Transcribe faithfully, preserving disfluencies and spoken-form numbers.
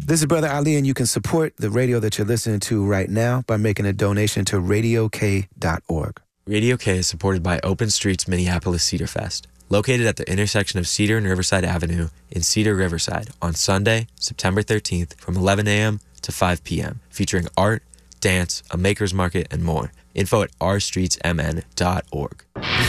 This is Brother Ali, and you can support the radio that you're listening to right now by making a donation to radio k dot org. Radio K is supported by Open Streets Minneapolis Cedar Fest, located at the intersection of Cedar and Riverside Avenue in Cedar, Riverside, on Sunday, September thirteenth from eleven a.m. to five p.m., featuring art, dance, a maker's market, and more. Info at r streets m n dot org.